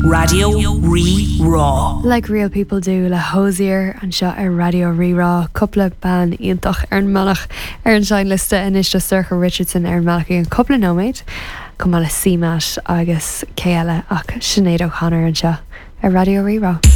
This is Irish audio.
Radio Re-Raw. Like real people do, le Hosier and seo ar Radio Re-Raw, couple of ban iontach ar an manach ar an sein liste and is just Circa Richardson ar an manach an couple of nóméid come ala CMAT agus Céile ach Sinead O'Connor and seo ar Radio Re-Raw.